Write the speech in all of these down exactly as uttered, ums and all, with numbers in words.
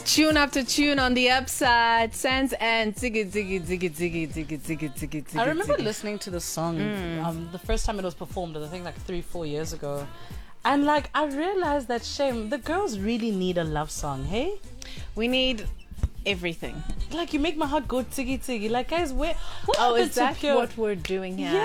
Tune after tune on the upside. Sans and ziggy ziggy ziggy ziggy ziggy ziggy ziggy ziggy. I remember ziggy. listening to the song Mm. um, the first time it was performed, I think like three, four years ago. And like I realized that shame, the girls really need a love song, hey? We need everything. Like you make my heart go tiggy tiggy. Like guys, where what Oh, happened is that to pure? what we're doing here?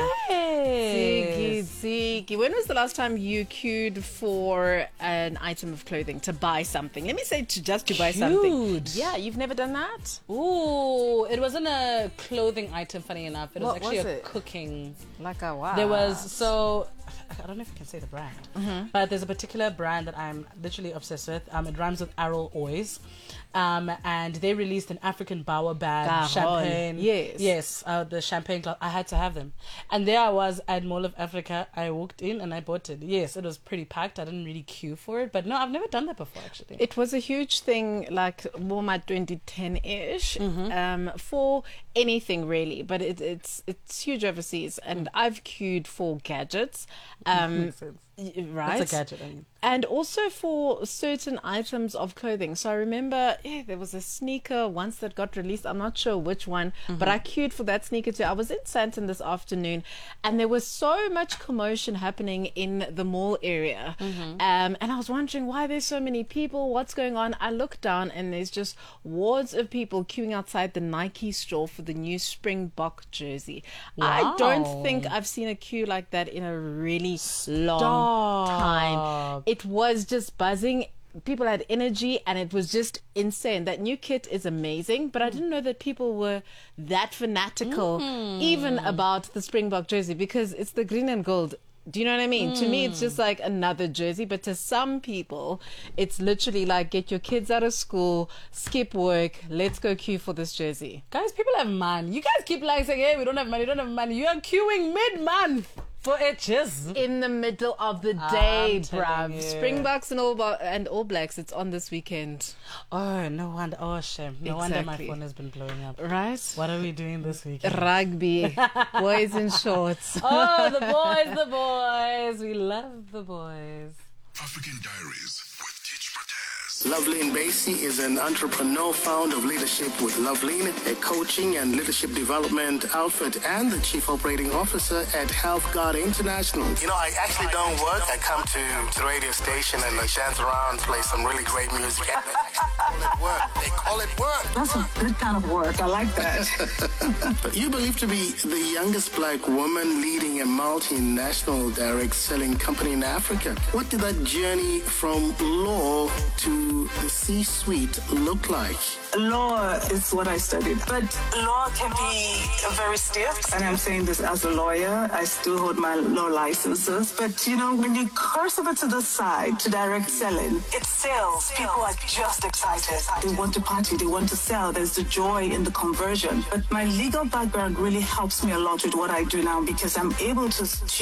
Yes. Ziggy, ziggy. When was the last time you queued for an item of clothing to buy something? Let me say to just to buy something. Queued? Yeah, you've never done that? Ooh, it wasn't a clothing item, funny enough. It was What actually was a it? cooking. Like a wow. There was, so, I don't know if I can say the brand, Mm-hmm. but there's a particular brand that I'm literally obsessed with. Um, it rhymes with Arrow Oys. Um, and they released an African Baobab Caron. champagne. Yes. Yes, uh, the champagne glass. I had to have them. And there I was at Mall of Africa. I walked in and I bought it. Yes, it was pretty packed. I didn't really queue for it. But no, I've never done that before, actually. It was a huge thing, like Walmart twenty ten-ish, Mm-hmm. um, for anything really. But it, it's it's huge overseas, and I've queued for gadgets, um, Makes sense. y- right? It's a gadget, I mean. And also for certain items of clothing. So I remember, yeah, there was a sneaker once that got released. I'm not sure which one, but I queued for that sneaker too. I was in Sandton this afternoon, and there was so much commotion happening in the mall area. Um, and I was wondering why there's so many people. What's going on? I look down, and there's just wards of people queuing outside the Nike store for the new Springbok jersey. I don't Wow. think I've seen a queue like that in a really long time. Stop. It was just buzzing. People had energy, and it was just insane. That new kit is amazing, but I didn't know that people were that fanatical even about the Springbok jersey, because it's the green and gold. Do you know what I mean? To me, it's just like another jersey, but to some people, it's literally like, get your kids out of school, skip work, let's go queue for this jersey. Guys, people have money. You guys keep like saying, hey, we don't have money, we don't have money. You are queuing mid-month for edges. In the middle of the day, I'm telling bruv. you. Springboks and all Bo- and All Blacks, it's on this weekend. Oh, no wonder. Oh, shame. No wonder my Exactly. phone has been blowing up. Right? What are we doing this weekend? Rugby, boys in shorts. Oh, the boys, the boys. We love the boys. African Diaries with Teach Matez. Loveline Basie is an entrepreneur, founder of Leadership with Loveline, a coaching and leadership development outfit, and the chief operating officer at Health Guard International. You know, I actually don't work. I come to the radio station and I dance around, play some really great music. They call it work. They call it work. That's a good kind of work. I like that. But you believe to be the youngest black woman leading a multinational direct selling company in Africa. What did that journey from law to the C-suite look like? Law is what I studied, but law can be very stiff. And I'm saying this as a lawyer. I still hold my law licenses. But, you know, when you curse over to the side to direct selling, it's sales. People are just excited. They want to party. They want to sell. There's the joy in the conversion. But my legal background really helps me a lot with what I do now, because I'm able to